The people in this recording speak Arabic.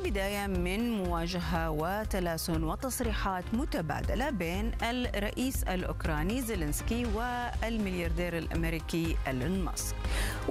البداية من مواجهة وتلاسن وتصريحات متبادلة بين الرئيس الأوكراني زيلينسكي والملياردير الأمريكي إيلون ماسك.